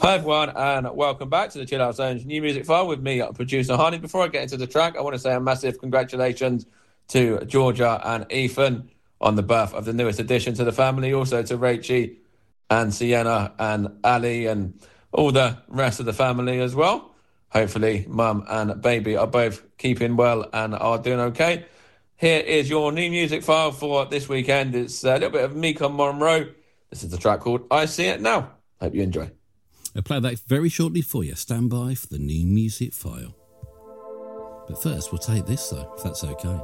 Hi everyone, and welcome back to the Chill Out Zone's new music file with me, producer Harney. Before I get into the track, I want to say a massive congratulations to Georgia and Ethan on the birth of the newest addition to the family. Also to Rachie and Sienna and Ali and all the rest of the family as well. Hopefully, mum and baby are both keeping well and are doing okay. Here is your new music file for this weekend. It's a little bit of Mika Monroe. This is the track called I See It Now. Hope you enjoy. I'll play that very shortly for you. Stand by for the new music file. But first, we'll take this, though, if that's okay.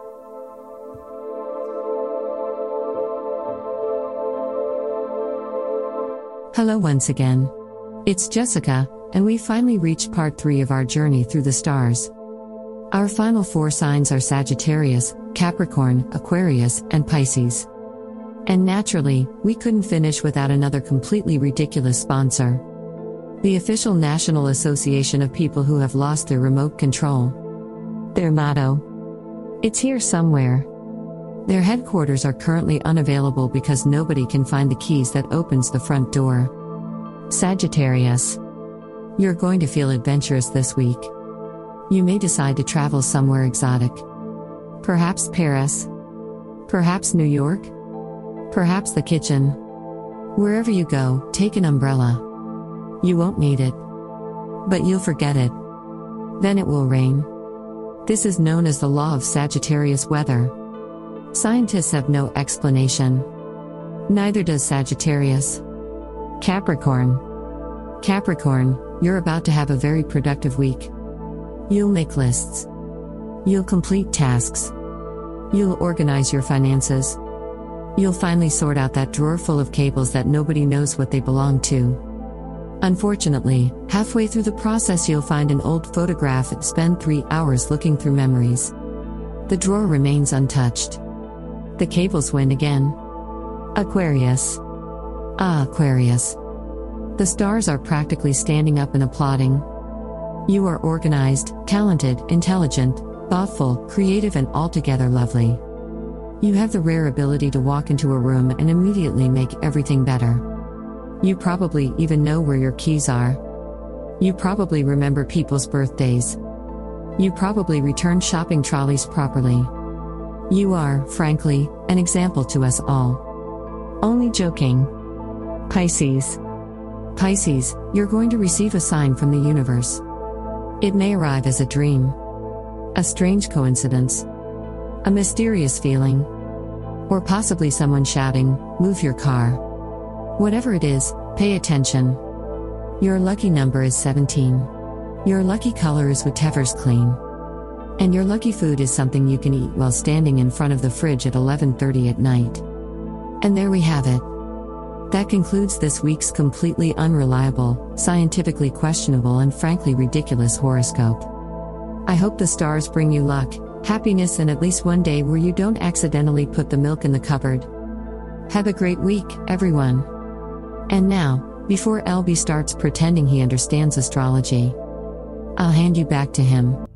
Hello once again. It's Jessica, and we finally reached part 3 of our journey through the stars. Our final 4 signs are Sagittarius, Capricorn, Aquarius, and Pisces. And naturally, we couldn't finish without another completely ridiculous sponsor. The official National Association of People Who Have Lost Their Remote Control. Their motto: it's here somewhere. Their headquarters are currently unavailable because nobody can find the keys that opens the front door. Sagittarius. You're going to feel adventurous this week. You may decide to travel somewhere exotic. Perhaps Paris. Perhaps New York. Perhaps the kitchen. Wherever you go, take an umbrella. You won't need it. But you'll forget it. Then it will rain. This is known as the law of Sagittarius weather. Scientists have no explanation. Neither does Sagittarius. Capricorn. Capricorn, you're about to have a very productive week. You'll make lists. You'll complete tasks. You'll organize your finances. You'll finally sort out that drawer full of cables that nobody knows what they belong to. Unfortunately, halfway through the process you'll find an old photograph and spend 3 hours looking through memories. The drawer remains untouched. The cables win again. Aquarius. Aquarius. The stars are practically standing up and applauding. You are organized, talented, intelligent, thoughtful, creative, and altogether lovely. You have the rare ability to walk into a room and immediately make everything better. You probably even know where your keys are. You probably remember people's birthdays. You probably return shopping trolleys properly. You are, frankly, an example to us all. Only joking. Pisces. Pisces, you're going to receive a sign from the universe. It may arrive as a dream, a strange coincidence, a mysterious feeling, or possibly someone shouting, "Move your car." Whatever it is, pay attention. Your lucky number is 17. Your lucky color is whatever's clean. And your lucky food is something you can eat while standing in front of the fridge at 11:30 at night. And there we have it. That concludes this week's completely unreliable, scientifically questionable, and frankly ridiculous horoscope. I hope the stars bring you luck, happiness, and at least one day where you don't accidentally put the milk in the cupboard. Have a great week, everyone. And now, before LB starts pretending he understands astrology, I'll hand you back to him.